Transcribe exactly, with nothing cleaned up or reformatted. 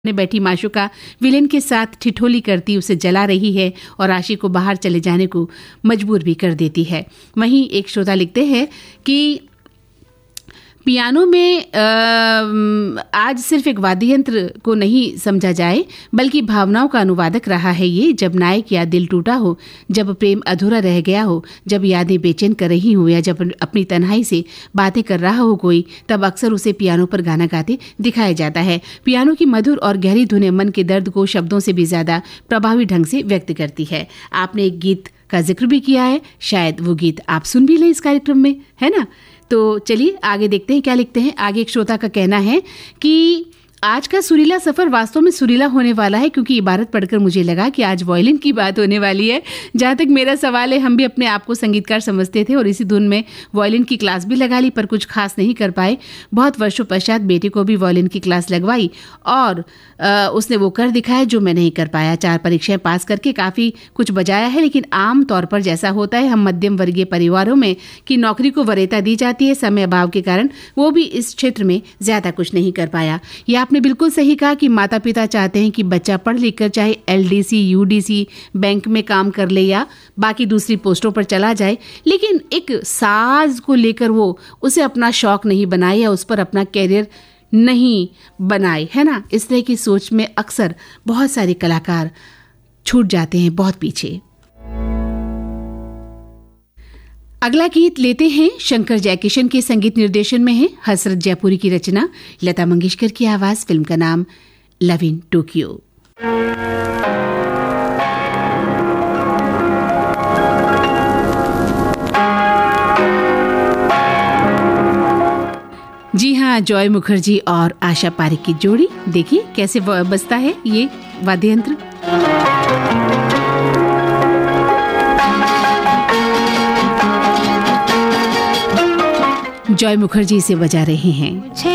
ने बैठी माशुका विलेन के साथ ठिठोली करती उसे जला रही है और आशी को बाहर चले जाने को मजबूर भी कर देती है। वहीं एक श्रोता लिखते हैं कि पियानो में आ, आज सिर्फ एक वाद्य यंत्र को नहीं समझा जाए बल्कि भावनाओं का अनुवादक रहा है ये। जब नायक या दिल टूटा हो, जब प्रेम अधूरा रह गया हो, जब यादें बेचैन कर रही हो या जब अपनी तन्हाई से बातें कर रहा हो कोई, तब अक्सर उसे पियानो पर गाना गाते दिखाया जाता है। पियानो की मधुर और गहरी धुनें मन के दर्द को शब्दों से भी ज्यादा प्रभावी ढंग से व्यक्त करती है। आपने एक गीत का जिक्र भी किया है, शायद वो गीत आप सुन भी लें इस कार्यक्रम में, है ना? तो चलिए आगे देखते हैं क्या लिखते हैं। आगे एक श्रोता का कहना है कि आज का सुरीला सफर वास्तव में सुरीला होने वाला है, क्योंकि इबारत पढ़कर मुझे लगा कि आज वायलिन की बात होने वाली है। जहाँ तक मेरा सवाल है, हम भी अपने आप को संगीतकार समझते थे और इसी धुन में वायलिन की क्लास भी लगा ली, पर कुछ खास नहीं कर पाए। बहुत वर्षों पश्चात बेटे को भी वायलिन की क्लास लगवाई और आ, उसने वो कर दिखाया जो मैं नहीं कर पाया। चार परीक्षाएं पास करके काफ़ी कुछ बजाया है, लेकिन आम तौर पर जैसा होता है हम मध्यम वर्गीय परिवारों में कि नौकरी को वरीयता दी जाती है, समय अभाव के कारण वो भी इस क्षेत्र में ज़्यादा कुछ नहीं कर पाया। या आपने बिल्कुल सही कहा कि माता पिता चाहते हैं कि बच्चा पढ़ लिख कर चाहे एलडीसी, यूडीसी, बैंक में काम कर ले या बाकी दूसरी पोस्टों पर चला जाए, लेकिन एक साज को लेकर वो उसे अपना शौक नहीं बनाए या उस पर अपना कैरियर नहीं बनाए, है ना? इस तरह की सोच में अक्सर बहुत सारे कलाकार छूट जाते हैं बहुत पीछे। अगला गीत लेते हैं, शंकर जयकिशन के संगीत निर्देशन में है, हसरत जयपुरी की रचना, लता मंगेशकर की आवाज, फिल्म का नाम लव इन टोक्यो। जी हाँ, जॉय मुखर्जी और आशा पारेख की जोड़ी। देखिए कैसे बजता है ये वाद्य यंत्र। जॉय मुखर्जी इसे बजा रहे हैं।